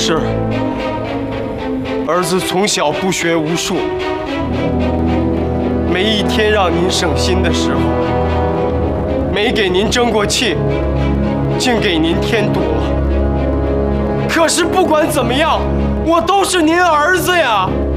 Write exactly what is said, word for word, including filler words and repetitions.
是，儿子从小不学无术，没一天让您省心的时候，没给您争过气，净给您添堵了。可是不管怎么样，我都是您儿子呀。